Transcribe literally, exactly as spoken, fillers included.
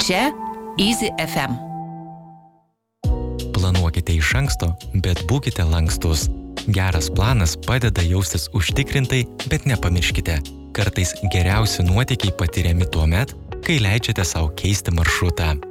Čia Easy F M. Planuokite iš anksto, bet būkite lankstus. Geras planas padeda jaustis užtikrintai, bet nepamirškite. Kartais geriausi nuotykiai patiriami tuomet, kai leidžiate sau keisti maršrutą.